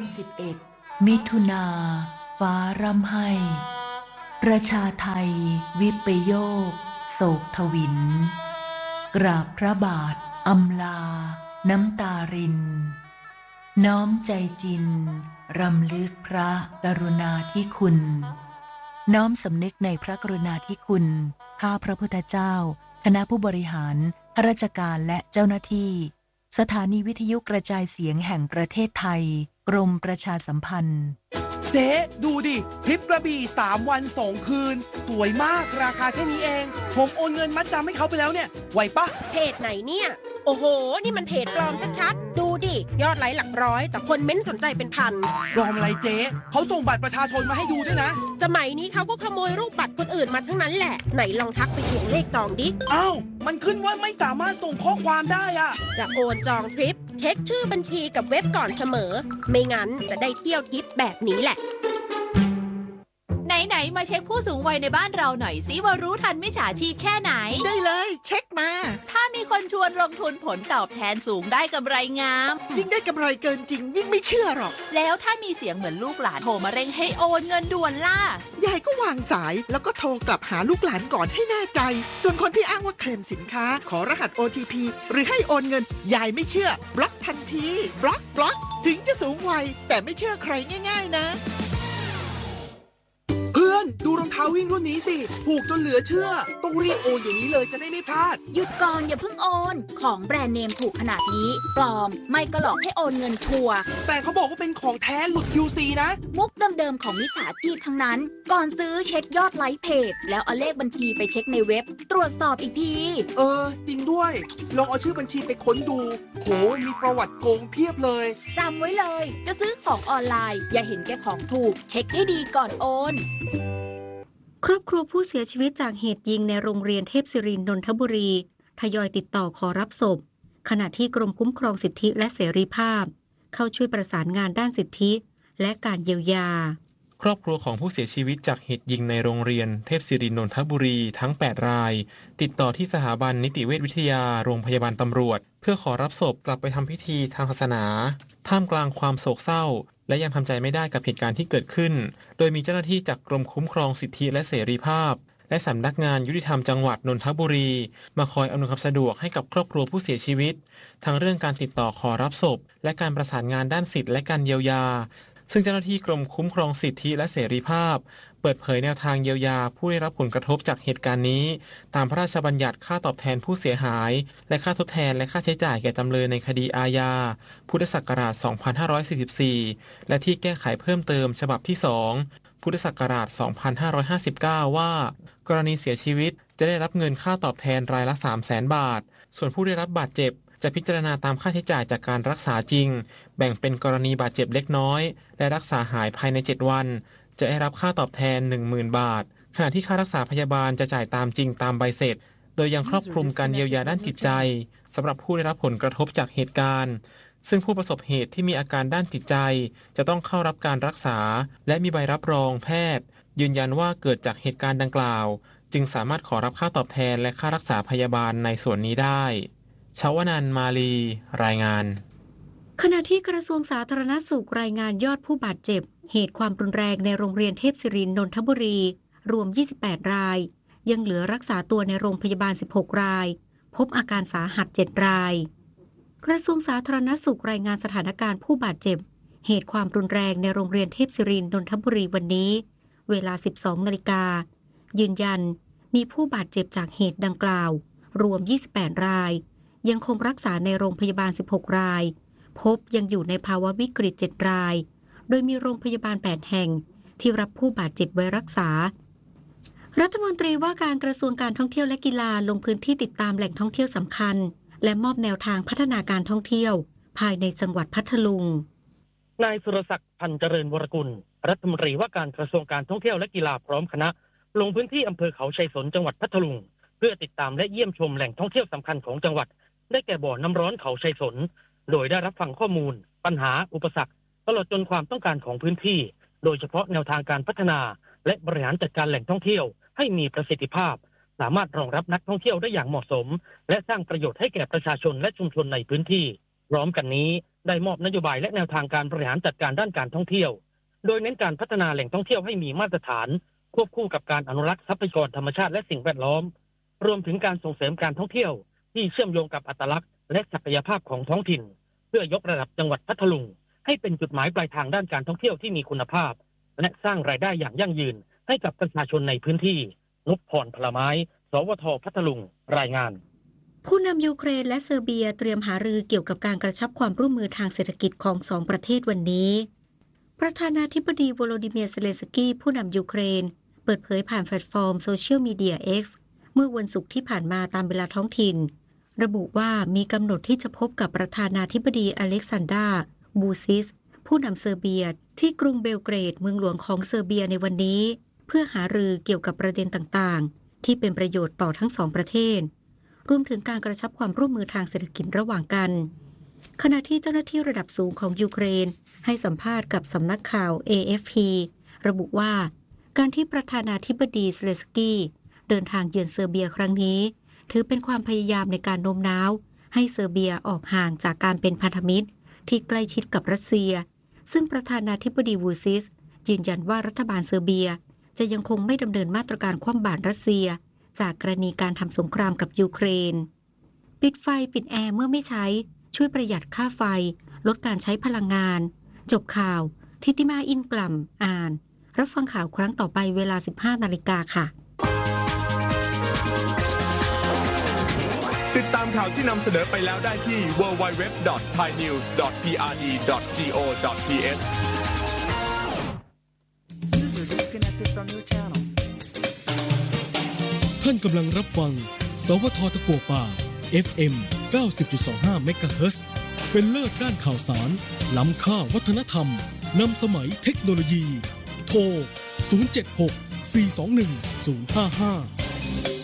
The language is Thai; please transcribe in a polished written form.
11มิถุนาฟ้าร่ำไห้ประชาไทยวิปโยคโศกทวินกราบพระบาทอำลาน้ำตารินน้อมใจจินรำลึกพระกรุณาธิคุณน้อมสำนึกในพระกรุณาธิคุณข้าพระพุทธเจ้าคณะผู้บริหารข้าราชการและเจ้าหน้าที่สถานีวิทยุกระจายเสียงแห่งประเทศไทยกรมประชาสัมพันธ์เจ๊ดูดิทริปกระบี่3 วัน2 คืนสวยมากราคาแค่นี้เองผมโอนเงินมัดจำให้เขาไปแล้วเนี่ยไหวปะเพจไหนเนี่ยโอ้โหนี่มันเพจปลอมชัดๆดูดิยอดไลค์หลักร้อยแต่คนเม้นสนใจเป็นพันปลอมอะไรเจ๊เขาส่งบัตรประชาชนมาให้ดูด้วยนะสมัยนี้เขาก็ขโมยรูปบัตรคนอื่นมาทั้งนั้นแหละไหนลองทักไปเขียนเลขจองดิอ้าวมันขึ้นว่าไม่สามารถส่งข้อความได้อะจะโอนจองทริปเช็คชื่อบัญชีกับเว็บก่อนเสมอไม่งั้นจะได้เที่ยวทริปแบบนี้แหละไหนมาเช็คผู้สูงวัยในบ้านเราหน่อยสิว่ารู้ทันมิจฉาชีพแค่ไหนได้เลยเช็คมาถ้ามีคนชวนลงทุนผลตอบแทนสูงได้กำไรงามยิ่งได้กำไรเกินจริงยิ่งไม่เชื่อหรอกแล้วถ้ามีเสียงเหมือนลูกหลานโทรมาเร่งให้โอนเงินด่วนล่ะยายก็วางสายแล้วก็โทรกลับหาลูกหลานก่อนให้แน่ใจส่วนคนที่อ้างว่าเคลมสินค้าขอรหัส OTP หรือให้โอนเงินยายไม่เชื่อบล็อกทันทีบล็อกถึงจะสูงวัยแต่ไม่เชื่อใครง่ายๆนะดูรองเท้าวิ่งรุ่นนี้สิถูกจนเหลือเชื่อต้องรีบโอนอย่างนี้เลยจะได้ไม่พลาดหยุดก่อนอย่าเพิ่งโอนของแบรนด์เนมถูกขนาดนี้ปลอมไม่ก็หลอกให้โอนเงินชัวร์แต่เขาบอกว่าเป็นของแท้หลุด QC นะมุกเดิมๆของมิจฉาชีพทั้งนั้นก่อนซื้อเช็คยอดไลค์เพจแล้วเอาเลขบัญชีไปเช็คในเว็บตรวจสอบอีกทีจริงด้วยลองเอาชื่อบัญชีไปค้นดูโหมีประวัติโกงเพียบเลยจำไว้เลยจะซื้อของออนไลน์อย่าเห็นแก่ของถูกเช็คให้ดีก่อนโอนครอบครัวผู้เสียชีวิตจากเหตุยิงในโรงเรียนเทพศิรินทร์นนทบุรีทยอยติดต่อขอรับศพขณะที่กรมคุ้มครองสิทธิและเสรีภาพเข้าช่วยประสานงานด้านสิทธิและการเยียวยาครอบครัวของผู้เสียชีวิตจากเหตุยิงในโรงเรียนเทพศิรินทร์นนทบุรีทั้ง8รายติดต่อที่สถาบันนิติเวชวิทยาโรงพยาบาลตำรวจเพื่อขอรับศพกลับไปทำพิธีทางศาสนาท่ามกลางความโศกเศร้าและยังทำใจไม่ได้กับเหตุการณ์ที่เกิดขึ้นโดยมีเจ้าหน้าที่จากกรมคุ้มครองสิทธิและเสรีภาพและสำนักงานยุติธรรมจังหวัดนนทบุรีมาคอยอำนวยความสะดวกให้กับครอบครัวผู้เสียชีวิตทั้งเรื่องการติดต่อขอรับศพและการประสานงานด้านสิทธิและการเยียวยาซึ่งเจ้าหน้าที่กรมคุ้มครองสิทธิและเสรีภาพเปิดเผยแนวทางเยียวยาผู้ได้รับผลกระทบจากเหตุการณ์นี้ตามพระราชบัญญัติค่าตอบแทนผู้เสียหายและค่าทดแทนและค่าใช้จ่ายแก่จำเลยในคดีอาญาพุทธศักราช 2544 และที่แก้ไขเพิ่มเติมฉบับที่ 2 พุทธศักราช 2559 ว่ากรณีเสียชีวิตจะได้รับเงินค่าตอบแทนรายละ 300,000 บาทส่วนผู้ได้รับบาดเจ็บจะพิจารณาตามค่าใช้จ่ายจากการรักษาจริงแบ่งเป็นกรณีบาดเจ็บเล็กน้อยและรักษาหายภายใน7วันจะได้รับค่าตอบแทน 10,000 บาทขณะที่ค่ารักษาพยาบาลจะจ่ายตามจริงตามใบเสร็จโดยยังครอบคลุมการเยียวยาด้านจิตใจสำหรับผู้ได้รับผลกระทบจากเหตุการณ์ซึ่งผู้ประสบเหตุที่มีอาการด้านจิตใจจะต้องเข้ารับการรักษาและมีใบรับรองแพทย์ยืนยันว่าเกิดจากเหตุการณ์ดังกล่าวจึงสามารถขอรับค่าตอบแทนและค่ารักษาพยาบาลในส่วนนี้ได้ชวนันท์มาลีรายงานขณะที่กระทรวงสาธารณสุขรายงานยอดผู้บาดเจ็บเหตุความรุนแรงในโรงเรียนเทพศิรินทร์นนทบุรีรวม28รายยังเหลือรักษาตัวในโรงพยาบาล16รายพบอาการสาหัส7รายกระทรวงสาธารณสุขรายงานสถานการณ์ผู้บาดเจ็บเหตุความรุนแรงในโรงเรียนเทพศิรินทร์นนทบุรีวันนี้เวลา 12 นาฬิกายืนยันมีผู้บาดเจ็บจากเหตุดังกล่าวรวม28รายยังคงรักษาในโรงพยาบาล16รายพบยังอยู่ในภาวะวิกฤต7รายโดยมีโรงพยาบาล8แห่งที่รับผู้บาดเจ็บไว้รักษารัฐมนตรีว่าการกระทรวงการท่องเที่ยวและกีฬาลงพื้นที่ติดตามแหล่งท่องเที่ยวสำคัญและมอบแนวทางพัฒนาการท่องเที่ยวภายในจังหวัดพัทลุงนายสุรศักดิ์พันเจริญวรกุลรัฐมนตรีว่าการกระทรวงการท่องเที่ยวและกีฬาพร้อมคณะลงพื้นที่อำเภอเขาชัยสนจังหวัดพัทลุงเพื่อติดตามและเยี่ยมชมแหล่งท่องเที่ยวสำคัญของจังหวัดได้แก่บ่อน้ำร้อนเขาชัยสนโดยได้รับฟังข้อมูลปัญหาอุปสรรคตลอดจนความต้องการของพื้นที่โดยเฉพาะแนวทางการพัฒนาและบริหารจัดการแหล่งท่องเที่ยวให้มีประสิทธิภาพสามารถรองรับนักท่องเที่ยวได้อย่างเหมาะสมและสร้างประโยชน์ให้แก่ประชาชนและชุมชนในพื้นที่พร้อมกันนี้ได้มอบนโยบายและแนวทางการบริหารจัดการด้านการท่องเที่ยวโดยเน้นการพัฒนาแหล่งท่องเที่ยวให้มีมาตรฐานควบคู่กับการอนุรักษ์ทรัพยากรธรรมชาติและสิ่งแวดล้อมรวมถึงการส่งเสริมการท่องเที่ยวที่เชื่อมโยงกับอัตลักษณ์และศักยภาพของท้องถิ่นเพื่อยกระดับจังหวัดพัทลุงให้เป็นจุดหมายปลายทางด้านการท่องเที่ยวที่มีคุณภาพและสร้างรายได้อย่างยั่งยืนให้กับประชาชนในพื้นที่นพพรพลไม้สวท.พัทลุงรายงานผู้นำยูเครนและเซอร์เบียเตรียมหารือเกี่ยวกับการกระชับความร่วมมือทางเศรษฐกิจของสองประเทศวันนี้ประธานาธิบดีโวโลดิเมียร์ เซเลนสกี้ผู้นำยูเครนเปิดเผยผ่านแพลตฟอร์มโซเชียลมีเดีย X เมื่อวันศุกร์ที่ผ่านมาตามเวลาท้องถิ่นระบุว่ามีกำหนดที่จะพบกับประธานาธิบดีอเล็กซานดรา บูซิสผู้นำเซอร์เบียที่กรุงเบลเกรดเมืองหลวงของเซอร์เบียในวันนี้เพื่อหารือเกี่ยวกับประเด็นต่างๆที่เป็นประโยชน์ต่อทั้งสองประเทศรวมถึงการกระชับความร่วมมือทางเศรษฐกิจระหว่างกันขณะที่เจ้าหน้าที่ระดับสูงของยูเครนให้สัมภาษณ์กับสำนักข่าว AFP ระบุว่าการที่ประธานาธิบดีเซเลนสกี้เดินทางเยือนเซอร์เบียครั้งนี้ถือเป็นความพยายามในการโน้มน้าวให้เซอร์เบียออกห่างจากการเป็นพันธมิตรที่ใกล้ชิดกับรัสเซียซึ่งประธานาธิบดีวูซิสยืนยันว่ารัฐบาลเซอร์เบียจะยังคงไม่ดำเนินมาตรการคว่ำบาตรรัสเซียจากกรณีการทำสงครามกับยูเครนปิดไฟปิดแอร์เมื่อไม่ใช้ช่วยประหยัดค่าไฟลดการใช้พลังงานจบข่าวทิติมาอินกล่ำอ่านรับฟังข่าวครั้งต่อไปเวลา 15 นาฬิกาค่ะติดตามข่าวที่นำเสนอไปแล้วได้ที่ www.thainews.prd.go.th ท่านกำลังรับฟังสวท.ตะกั่วป่า FM 90.25 เมกะเฮิรตซ์เป็นเลิศด้านข่าวสารล้ำค่าวัฒนธรรมนำสมัยเทคโนโลยีโทร 076 421 055